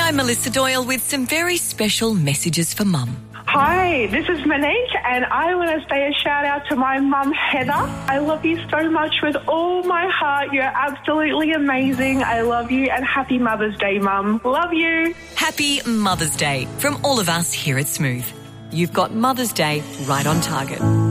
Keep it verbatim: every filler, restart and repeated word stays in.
I'm Melissa Doyle with some very special messages for Mum. Hi, this is Monique, and I want to say a shout out to my mum, Heather. I love you so much with all my heart. You're absolutely amazing. I love you, and happy Mother's Day, Mum. Love you. Happy Mother's Day from all of us here at Smooth. You've got Mother's Day right on target.